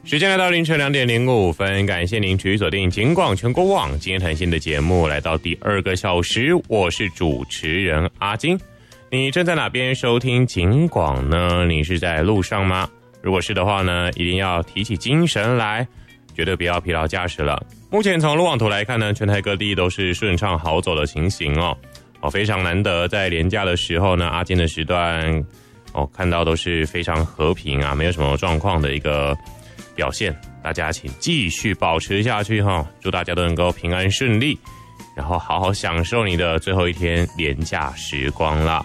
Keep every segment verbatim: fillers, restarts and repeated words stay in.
时间来到凌晨两点零五分，感谢您持续锁定警广全国网今天谈心的节目，来到第二个小时，我是主持人阿金。你正在哪边收听警广呢？你是在路上吗？如果是的话呢，一定要提起精神来，绝对不要疲劳驾驶了。目前从路网图来看呢，全台各地都是顺畅好走的情形哦。哦，非常难得在连假的时候呢，阿金的时段哦看到都是非常和平啊，没有什么状况的一个表现，大家请继续保持下去哈！祝大家都能够平安顺利，然后好好享受你的最后一天连假时光啦。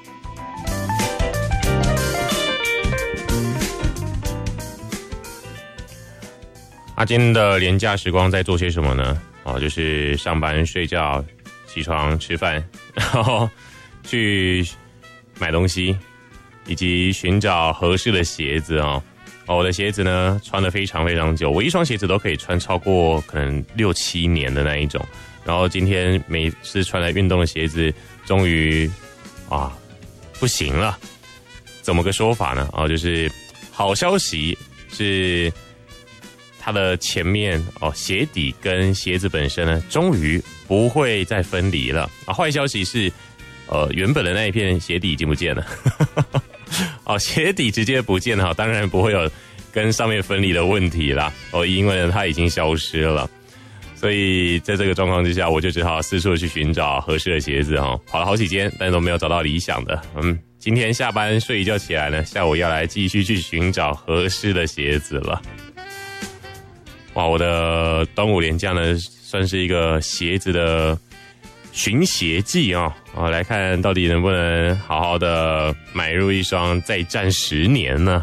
阿金的连假时光在做些什么呢？哦，就是上班、睡觉、起床、吃饭，然后去买东西，以及寻找合适的鞋子哦。哦，我的鞋子呢穿得非常非常久，我一双鞋子都可以穿超过可能六七年的那一种。然后今天每次穿来运动的鞋子，终于啊不行了。怎么个说法呢？哦，就是好消息是它的前面哦鞋底跟鞋子本身呢，终于不会再分离了。啊，坏消息是，呃，原本的那一片鞋底已经不见了。哦，鞋底直接不见了，当然不会有跟上面分离的问题啦。哦，因为呢它已经消失了，所以在这个状况之下，我就只好四处去寻找合适的鞋子哦。跑了好几间，但都没有找到理想的。嗯，今天下班睡一觉起来呢，下午要来继续去寻找合适的鞋子了。哇，我的端午连假呢，算是一个鞋子的寻鞋记啊、哦！哦，来看到底能不能好好的买入一双再战十年呢？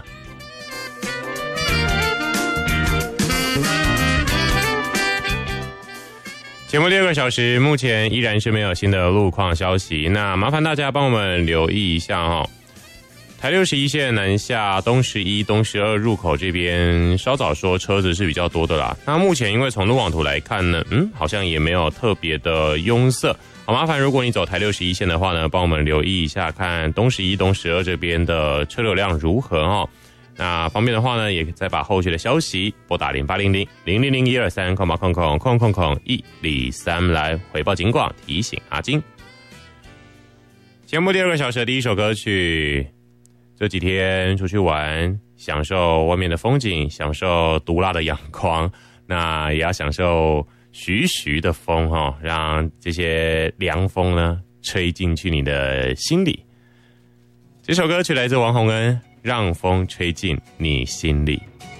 节目第二个小时，目前依然是没有新的路况消息，那麻烦大家帮我们留意一下哦。台六十一线南下东十一、东十二入口这边，稍早说车子是比较多的啦。那目前因为从路网图来看呢，嗯，好像也没有特别的拥塞。好，麻烦如果你走台六十一线的话呢，帮我们留意一下，看东十一、东十二这边的车流量如何哦。那方便的话呢，也再把后续的消息拨打零八零零零零零一二三空八空空空空空一零三来回报警广，提醒阿金。节目第二个小时的第一首歌曲。这几天出去玩，享受外面的风景，享受毒辣的阳光，那也要享受徐徐的风哦，让这些凉风呢吹进去你的心里。这首歌曲来自王洪恩，《让风吹进你心里》。